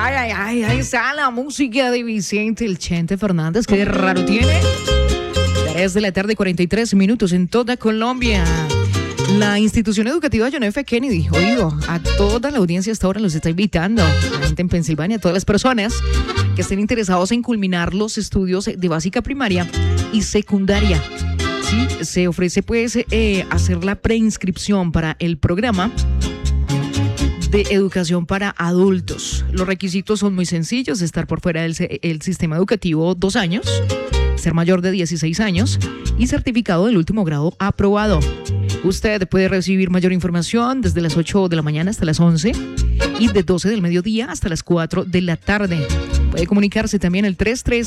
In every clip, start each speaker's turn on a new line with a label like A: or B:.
A: Ahí está la música de Vicente el Chente Fernández. Qué raro tiene. 3 de la tarde, 43 minutos en toda Colombia. La institución educativa John F. Kennedy, oído, a toda la audiencia hasta ahora los está invitando, la gente en Pensilvania, a todas las personas que estén interesados en culminar los estudios de básica primaria y secundaria. Sí, se ofrece pues hacer la preinscripción para el programa de educación para adultos. Los requisitos son muy sencillos: estar por fuera del sistema educativo 2 años, ser mayor de 16 años y certificado del último grado aprobado. Usted puede recibir mayor información desde las 8 de la mañana hasta las 11 y de 12 del mediodía hasta las 4 de la tarde. Puede comunicarse también al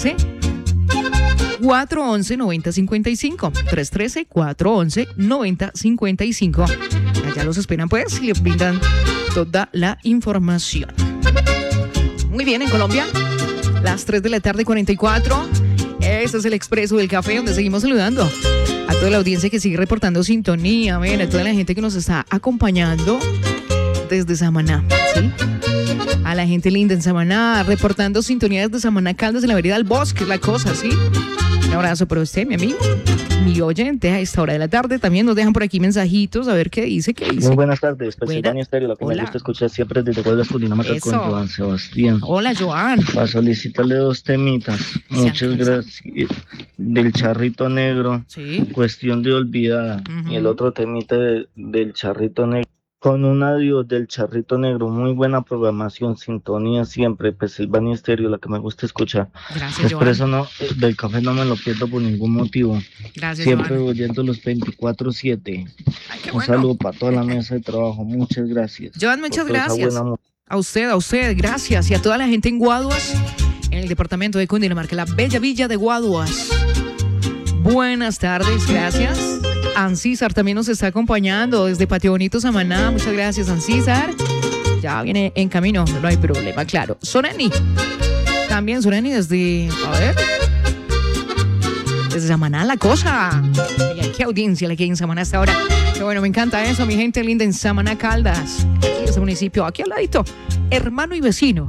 A: 313-411-9055. 313-411-9055. Allá los esperan pues y le brindan toda la información. Muy bien, en Colombia, las 3 de la tarde, 44. Este es el Expreso del Café, donde seguimos saludando a toda la audiencia que sigue reportando sintonía, a toda la gente que nos está acompañando desde Samaná, ¿sí? A la gente linda en Samaná, reportando sintonía desde Samaná Caldas, en la vereda del Bosque, la cosa, ¿sí? Un abrazo para usted, mi amigo, mi oyente, a esta hora de la tarde. También nos dejan por aquí mensajitos, a ver qué dice.
B: Muy buenas tardes, Pensilvania Estéreo, lo que me gusta escuchar siempre desde Guaymas, Cundinamarca, con Joan Sebastián.
A: Hola, Joan.
B: Para solicitarle 2 temitas, muchas gracias. Del Charrito Negro,
A: ¿sí?
B: Cuestión de Olvidada, y el otro temita del Charrito Negro. Con un adiós del Charrito Negro, muy buena programación, sintonía siempre, Pensilvania Estéreo, la que me gusta escuchar.
A: Gracias,
B: Expreso no, del café no me lo pierdo por ningún motivo.
A: Gracias,
B: siempre
A: Joan.
B: oyendo los 24/7.
A: Ay,
B: un saludo para toda la mesa de trabajo, muchas gracias.
A: Joan, muchas gracias. A usted, gracias. Y a toda la gente en Guaduas, en el departamento de Cundinamarca, la bella villa de Guaduas. Buenas tardes, gracias. Ancísar también nos está acompañando desde Patio Bonito, Samaná. Muchas gracias, Ancísar. Ya viene en camino, no hay problema, claro. Soreni, también Soreni desde, desde Samaná, la cosa. Oiga, qué audiencia la que hay en Samaná hasta ahora. Qué bueno, me encanta eso, mi gente linda en Samaná Caldas. Aquí ese municipio, aquí al ladito, hermano y vecino.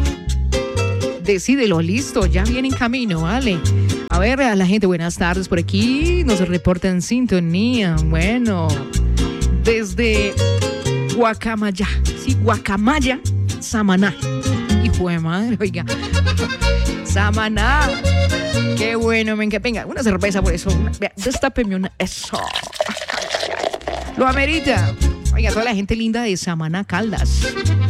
A: Decídelo, listo, ya viene en camino, vale. A ver, a la gente, buenas tardes por aquí, nos reportan sintonía. Bueno, desde Guacamaya, sí, Guacamaya, Samaná. Hijo de madre, oiga. Samaná, qué bueno, venga, una cerveza por eso. Destápeme una, eso. Lo amerita. Oiga, toda la gente linda de Samaná Caldas.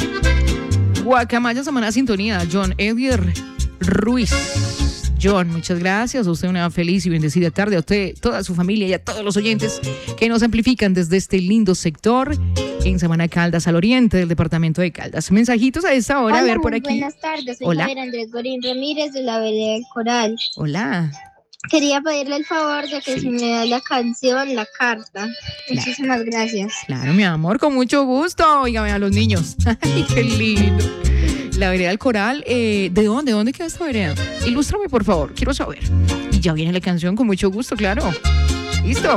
A: Guacamaya, Samaná, sintonía. John Edier Ruiz. John, muchas gracias. A usted una feliz y bendecida tarde. A usted, toda su familia y a todos los oyentes que nos amplifican desde este lindo sector en Samaná Caldas, al oriente del departamento de Caldas. Mensajitos a esta hora.
C: Hola,
A: a ver por aquí.
C: Buenas tardes. Soy
A: Hola.
C: Javier Andrés Gorín Ramírez de la vereda del Coral.
A: Hola.
C: Quería pedirle el favor de que
A: Sí.
C: si me da la canción, la carta. Muchísimas gracias.
A: Claro, mi amor, con mucho gusto. Óigame a los niños. Ay, qué lindo. La vereda del Coral, ¿de dónde? ¿Dónde queda esta vereda? Ilústrame, por favor, quiero saber. Y ya viene la canción, con mucho gusto, claro. ¿Listo?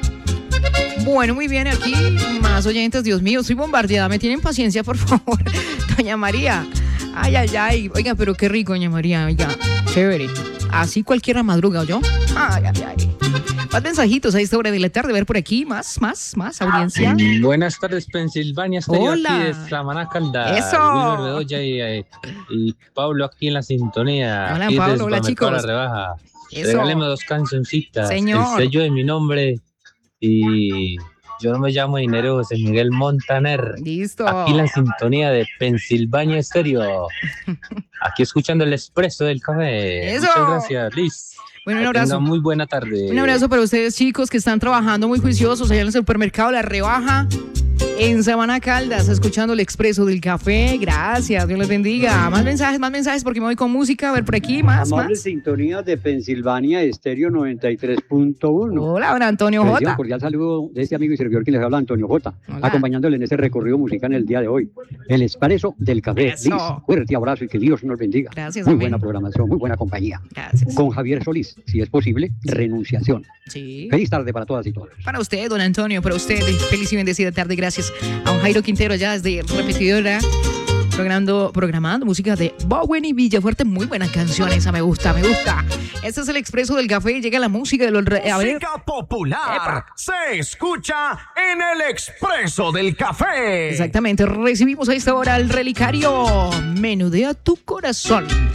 A: Bueno, muy bien, aquí más oyentes, Dios mío, soy bombardeada, me tienen paciencia, por favor. Doña María, ay, oiga, pero qué rico, doña María, oiga, chévere. Así cualquiera madruga, ¿oyó? Ay. Más mensajitos a esta hora de la tarde, a ver por aquí, más audiencia.
D: Buenas tardes, Pensilvania Estéreo,
A: Hola.
D: aquí de Samaná Caldas.
A: Eso.
D: Wilmer Bedoya y Pablo aquí en la sintonía.
A: Hola,
D: aquí
A: Pablo,
D: desde
A: hola,
D: Supermercado
A: chicos.
D: La Rebaja.
A: Eso.
D: Regáleme 2 cancioncitas.
A: Señor.
D: El sello de mi nombre y yo no me llamo Dinero José Miguel Montaner.
A: Listo.
D: Aquí en la sintonía de Pensilvania Estéreo. Aquí escuchando el Expreso del Café.
A: Eso.
D: Muchas gracias, Liz.
A: Bueno, un
D: Que
A: abrazo.
D: tengan muy buena tarde.
A: Un abrazo para ustedes, chicos, que están trabajando muy juiciosos allá en el supermercado La Rebaja, en Samaná Caldas, escuchando el Expreso del Café. Gracias, Dios les bendiga. Más mensajes, porque me voy con música. A ver por aquí, más.
E: Sintonía de Pensilvania Estéreo 93.1.
A: Hola, don Antonio
E: Reciban
A: J.
E: un cordial saludo de este amigo y servidor que les habla, Antonio J.
A: Hola.
E: Acompañándole en este recorrido musical en el día de hoy. El Expreso del Café.
A: Eso.
E: Liz, fuerte abrazo y que Dios nos bendiga.
A: Gracias,
E: Muy
A: amén.
E: buena programación, muy buena compañía.
A: Gracias.
E: Con Javier Solís, si es posible, renunciación.
A: Sí.
E: Feliz tarde para todas y todos.
A: Para usted, don Antonio, para usted, feliz y bendecida tarde. Gracias a don Jairo Quintero, ya desde repetidora Programando música de Bowen y Villafuerte. Muy buena canción esa, me gusta. Este es el Expreso del Café. Llega la música de los...
F: Música popular.
A: Epa.
F: Se escucha en el Expreso del Café.
A: Exactamente. Recibimos a esta hora al relicario Menudea tu corazón.